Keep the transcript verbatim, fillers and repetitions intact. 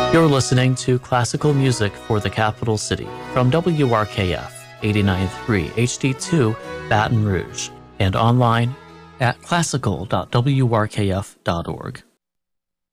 You're listening to classical music for the capital city from W R K F eighty-nine point three H D two Baton Rouge and online at classical dot w r k f dot org.